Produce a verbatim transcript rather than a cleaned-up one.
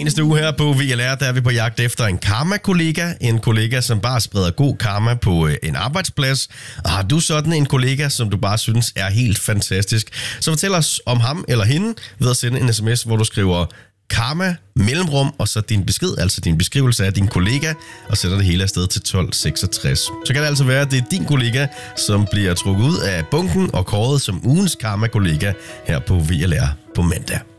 eneste uge her på V L R, der er vi på jagt efter en karma-kollega. En kollega, som bare spreder god karma på en arbejdsplads. Og har du sådan en kollega, som du bare synes er helt fantastisk, så fortæl os om ham eller hende ved at sende en sms, hvor du skriver karma, mellemrum, og så din besked, altså din beskrivelse af din kollega, og sætter det hele afsted til tolv seksogtres. Så kan det altså være, at det er din kollega, som bliver trukket ud af bunken og kåret som ugens karma-kollega her på V L R på mandag.